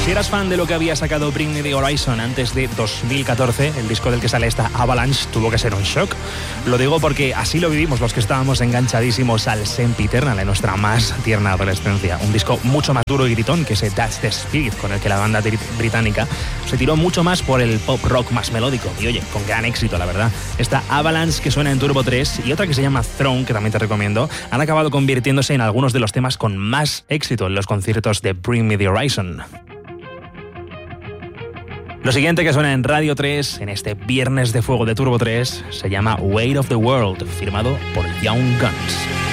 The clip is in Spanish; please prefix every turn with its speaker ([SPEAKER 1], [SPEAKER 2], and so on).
[SPEAKER 1] Si eras fan de lo que había sacado Bring Me The Horizon antes de 2014, el disco del que sale esta Avalanche tuvo que ser un shock. Lo digo porque así lo vivimos los que estábamos enganchadísimos al Sempiternal en nuestra más tierna adolescencia. Un disco mucho más duro y gritón que ese That's the Spirit, con el que la banda británica se tiró mucho más por el pop rock más melódico. Y oye, con gran éxito, la verdad. Esta Avalanche que suena en Turbo 3 y otra que se llama Throne, que también te recomiendo, han acabado convirtiéndose en algunos de los temas con más éxito en los conciertos de Bring Me The Horizon. Lo siguiente que suena en Radio 3, en este Viernes de Fuego de Turbo 3, se llama Weight of the World, firmado por Young Guns.